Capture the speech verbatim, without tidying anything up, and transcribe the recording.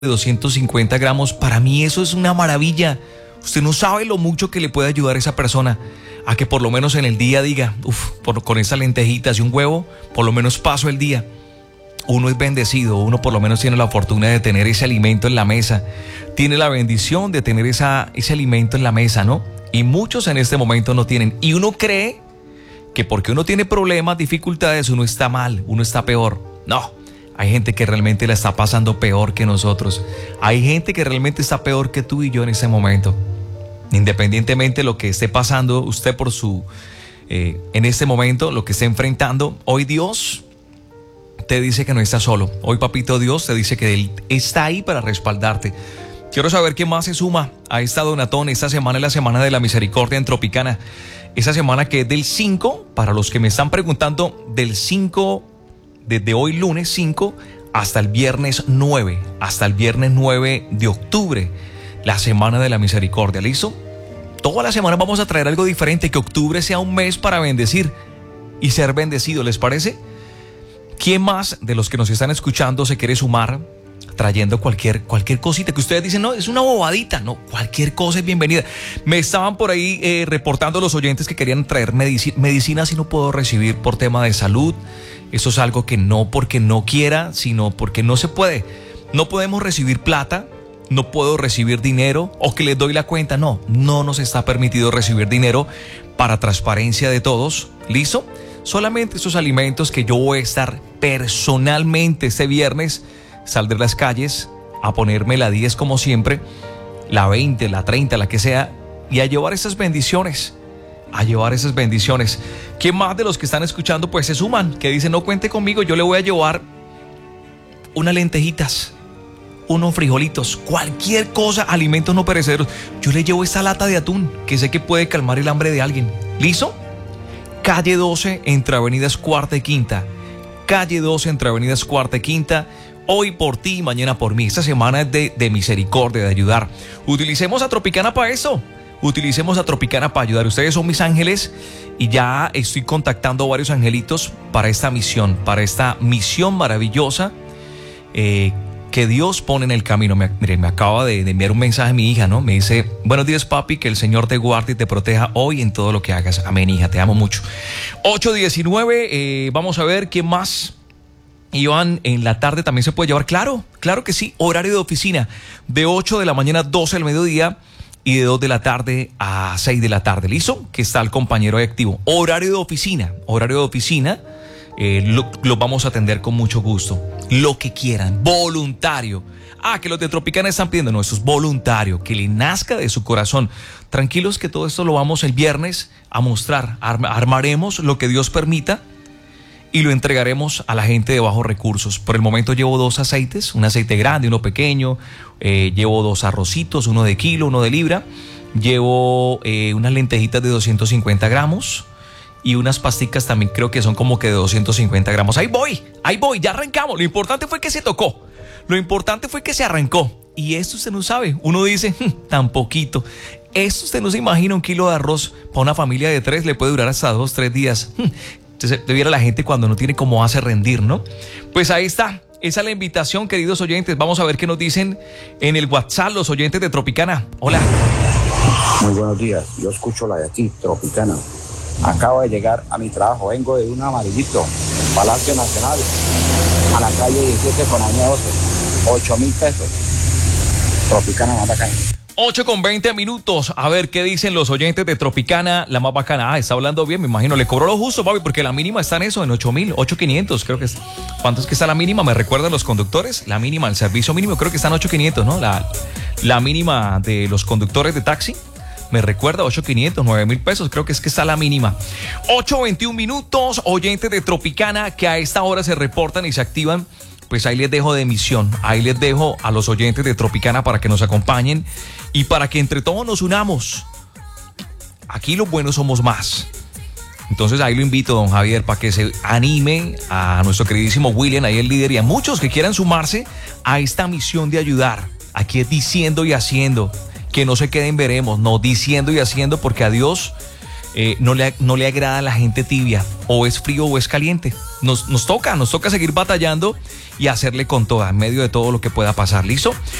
de doscientos cincuenta gramos, para mí eso es una maravilla. Usted no sabe lo mucho que le puede ayudar a esa persona a que por lo menos en el día diga, uff, con esas lentejitas y un huevo, por lo menos paso el día. Uno es bendecido, uno por lo menos tiene la fortuna de tener ese alimento en la mesa, tiene la bendición de tener esa, ese alimento en la mesa, ¿no? Y muchos en este momento no tienen. Y uno cree que porque uno tiene problemas, dificultades, uno está mal, uno está peor. No. Hay gente que realmente la está pasando peor que nosotros. Hay gente que realmente está peor que tú y yo en ese momento. Independientemente de lo que esté pasando usted por su, eh, en este momento, lo que esté enfrentando, hoy Dios te dice que no estás solo. Hoy Papito Dios te dice que Él está ahí para respaldarte. Quiero saber qué más se suma a esta donatón. Esta semana es la semana de la misericordia en Tropicana. Esa semana que es del cinco, para los que me están preguntando, del cinco... desde hoy lunes cinco hasta el viernes nueve, hasta el viernes nueve de octubre, la semana de la misericordia, ¿listo? Toda la semana vamos a traer algo diferente, que octubre sea un mes para bendecir y ser bendecido, ¿les parece? ¿Quién más de los que nos están escuchando se quiere sumar trayendo cualquier, cualquier cosita que ustedes dicen, no, es una bobadita? No, cualquier cosa es bienvenida. Me estaban por ahí eh, reportando los oyentes que querían traer medici- medicinas y no puedo recibir por tema de salud. Eso es algo que no porque no quiera, sino porque no se puede. No podemos recibir plata, no puedo recibir dinero o que les doy la cuenta. No, no nos está permitido recibir dinero para transparencia de todos. ¿Listo? Solamente esos alimentos que yo voy a estar personalmente este viernes, saldré a las calles a ponerme la diez como siempre, la veinte, la treinta, la que sea, y a llevar esas bendiciones. a llevar esas bendiciones. ¿Quién más de los que están escuchando pues se suman? Que dicen, no cuente conmigo, yo le voy a llevar unas lentejitas, unos frijolitos, cualquier cosa, alimentos no perecederos. Yo le llevo esta lata de atún, que sé que puede calmar el hambre de alguien. ¿Listo? Calle doce, entre avenidas Cuarta y Quinta. Calle doce, entre avenidas Cuarta y Quinta. Hoy por ti y mañana por mí. Esta semana es de, de misericordia, de ayudar. Utilicemos a Tropicana para eso. Utilicemos a Tropicana para ayudar. Ustedes son mis ángeles y ya estoy contactando a varios angelitos para esta misión, para esta misión maravillosa eh, que Dios pone en el camino. Me, mire, me acaba de, de enviar un mensaje a mi hija, ¿no? Me dice, buenos días papi, que el Señor te guarde y te proteja hoy en todo lo que hagas. Amén, hija, te amo mucho. ocho diecinueve, eh, vamos a ver quién más. Iván, en la tarde también se puede llevar. Claro, claro que sí. Horario de oficina de ocho de la mañana a doce del mediodía. Y de dos de la tarde a seis de la tarde, ¿listo? Que está el compañero ahí activo. Horario de oficina, horario de oficina, eh, lo, lo vamos a atender con mucho gusto. Lo que quieran, voluntario. Ah, que los de Tropicana están pidiendo, no, eso es voluntario, que le nazca de su corazón. Tranquilos que todo esto lo vamos el viernes a mostrar. Arm- armaremos lo que Dios permita y lo entregaremos a la gente de bajos recursos. Por el momento llevo dos aceites, un aceite grande, uno pequeño, eh, llevo dos arrocitos, uno de kilo, uno de libra, llevo eh, unas lentejitas de doscientos cincuenta gramos y unas pasticas también creo que son como que de doscientos cincuenta gramos. Ahí voy, ahí voy, ya arrancamos. Lo importante fue que se tocó, lo importante fue que se arrancó. Y esto usted no sabe, uno dice, tan poquito. Esto usted no se imagina, un kilo de arroz para una familia de tres le puede durar hasta dos, tres días. Entonces, debiera la gente cuando no tiene cómo hace rendir, ¿no? Pues ahí está, esa es la invitación, queridos oyentes. Vamos a ver qué nos dicen en el WhatsApp los oyentes de Tropicana. Hola. Muy buenos días, yo escucho la de aquí, Tropicana. Acabo de llegar a mi trabajo, vengo de un amarillito, Palacio Nacional, a la calle diecisiete con año doce, ocho mil pesos. Tropicana más bacana. ocho con veinte minutos. A ver qué dicen los oyentes de Tropicana, la más bacana. Ah, está hablando bien, me imagino. Le cobró lo justo, papi, porque la mínima está en eso, en ocho mil, ocho mil quinientos. Creo que es. ¿Cuánto es que está la mínima? ¿Me recuerdan los conductores? La mínima, el servicio mínimo, creo que está en ocho mil quinientos, ¿no? La, la mínima de los conductores de taxi. Me recuerda, ocho mil quinientos, nueve mil pesos, creo que es que está la mínima. ocho veintiún minutos, oyentes de Tropicana que a esta hora se reportan y se activan. Pues ahí les dejo de misión, ahí les dejo a los oyentes de Tropicana para que nos acompañen y para que entre todos nos unamos. Aquí los buenos somos más. Entonces ahí lo invito, don Javier, para que se anime a nuestro queridísimo William, ahí el líder, y a muchos que quieran sumarse a esta misión de ayudar. Aquí es diciendo y haciendo, que no se queden veremos, no, diciendo y haciendo, porque a Dios eh, no, le, no le agrada a la gente tibia, o es frío o es caliente. Nos, nos toca, nos toca seguir batallando y hacerle con toda, en medio de todo lo que pueda pasar. ¿Listo?